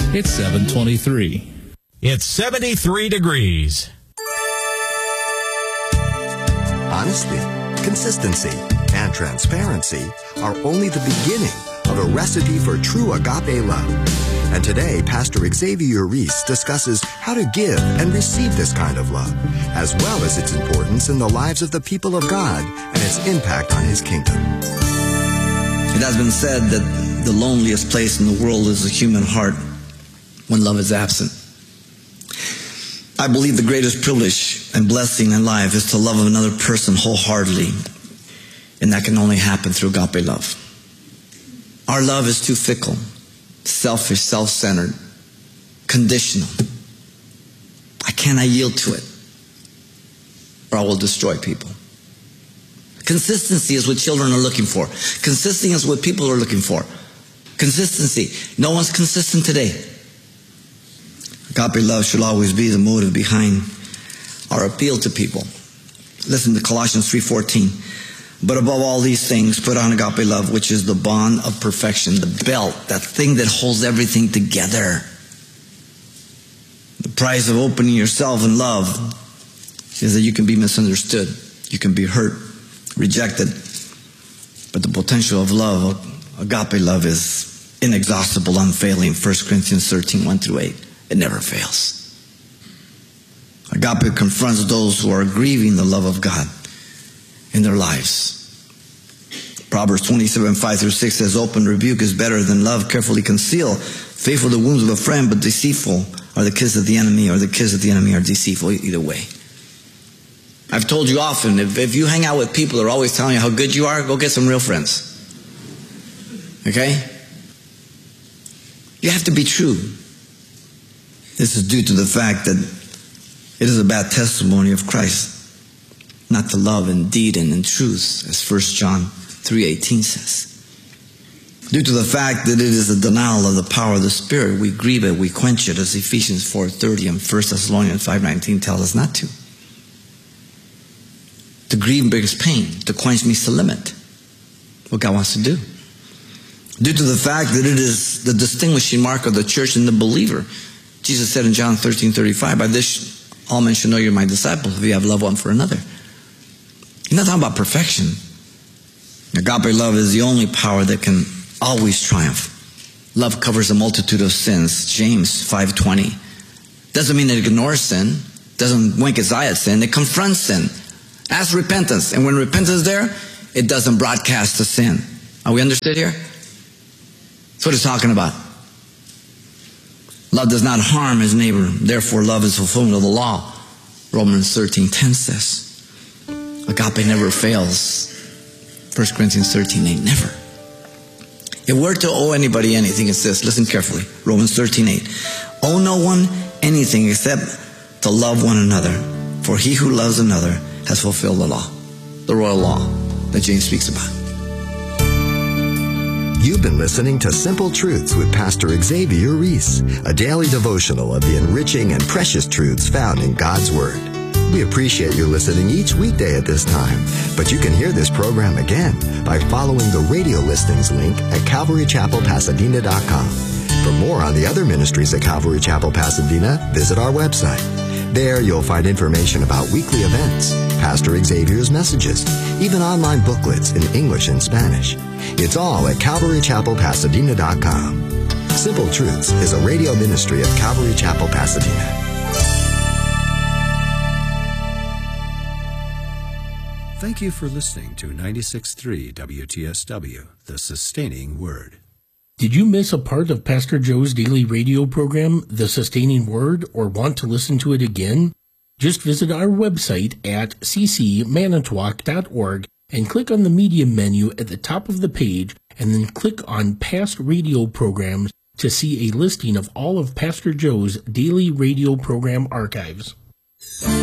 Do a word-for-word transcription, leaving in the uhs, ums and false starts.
It's seven twenty-three. It's seventy-three degrees. Honesty, consistency, and transparency are only the beginning of a recipe for true agape love. And today, Pastor Xavier Reese discusses how to give and receive this kind of love, as well as its importance in the lives of the people of God and its impact on His kingdom. It has been said that the loneliest place in the world is the human heart when love is absent. I believe the greatest privilege and blessing in life is to love another person wholeheartedly, and that can only happen through agape love. Our love is too fickle, selfish, self-centered, conditional. I cannot yield to it, or I will destroy people. Consistency is what children are looking for. Consistency is what people are looking for. Consistency. No one's consistent today. Agape love should always be the motive behind our appeal to people. Listen to Colossians three fourteen. But above all these things, put on agape love, which is the bond of perfection, the belt, that thing that holds everything together. The price of opening yourself in love is that you can be misunderstood, you can be hurt, rejected. But the potential of love, agape love, is inexhaustible, unfailing. First Corinthians thirteen, one through eight. It never fails. Agape confronts those who are grieving the love of God in their lives. Proverbs twenty-seven, five through six says, open rebuke is better than love carefully concealed. Faithful are the wounds of a friend, but deceitful are the kisses of the enemy, or the kisses of the enemy are deceitful. Either way. I've told you often, if, if you hang out with people that are always telling you how good you are, go get some real friends. Okay? You have to be true. This is due to the fact that it is a bad testimony of Christ not to love in deed and in truth, as First John three eighteen says. Due to the fact that it is a denial of the power of the Spirit, we grieve it, we quench it, as Ephesians four thirty and First Thessalonians five nineteen tell us not to. To grieve brings pain. To quench means to limit what God wants to do. Due to the fact that it is the distinguishing mark of the church and the believer. Jesus said in John thirteen thirty-five, by this all men should know you're my disciples if you have love one for another. You're not talking about perfection. Agape love is the only power that can always triumph. Love covers a multitude of sins. James five twenty. Doesn't mean it ignores sin. Doesn't wink its eye at sin. It confronts sin. Asks repentance. And when repentance is there, it doesn't broadcast the sin. Are we understood here? That's what it's talking about. Love does not harm his neighbor. Therefore, love is fulfillment of the law. Romans thirteen ten says. Agape never fails. First Corinthians thirteen eight. Never. If we're to owe anybody anything, it's this. Listen carefully. Romans thirteen eight. Owe no one anything except to love one another. For he who loves another has fulfilled the law. The royal law that James speaks about. You've been listening to Simple Truths with Pastor Xavier Reese, a daily devotional of the enriching and precious truths found in God's Word. We appreciate you listening each weekday at this time, but you can hear this program again by following the radio listings link at calvary chapel pasadena dot com. For more on the other ministries at Calvary Chapel Pasadena, visit our website. There you'll find information about weekly events, Pastor Xavier's messages, even online booklets in English and Spanish. It's all at calvary chapel pasadena dot com. Simple Truths is a radio ministry of Calvary Chapel, Pasadena. Thank you for listening to ninety-six point three W T S W, The Sustaining Word. Did you miss a part of Pastor Joe's daily radio program, The Sustaining Word, or want to listen to it again? Just visit our website at c c manitowoc dot org and click on the media menu at the top of the page, and then click on past radio programs to see a listing of all of Pastor Joe's daily radio program archives.